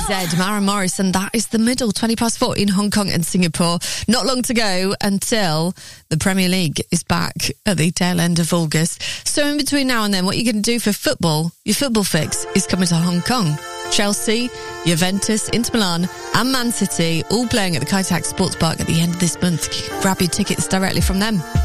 Z, Maren Morris, and that is the middle, 4:20 in Hong Kong and Singapore. Not long to go until the Premier League is back at the tail end of August. So in between now and then, what you're going to do for football, your football fix is coming to Hong Kong. Chelsea, Juventus, Inter Milan and Man City all playing at the Kai Tak Sports Park at the end of this month. Grab your tickets directly from them.